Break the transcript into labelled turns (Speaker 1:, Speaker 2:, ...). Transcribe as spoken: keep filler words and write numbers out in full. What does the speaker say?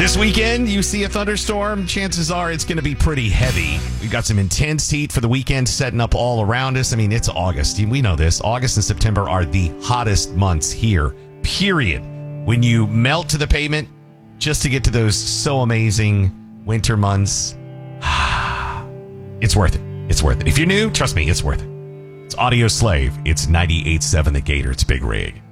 Speaker 1: This weekend, you see a thunderstorm, chances are it's going to be pretty heavy. We've got some intense heat for the weekend setting up all around us. I mean, it's August. We know this. August and September are the hottest months here, period. When you melt to the pavement just to get to those so amazing winter months, it's worth it. It's worth it. If you're new, trust me, it's worth it. It's Audio Slave. It's ninety-eight point seven The Gator. It's Big Rig.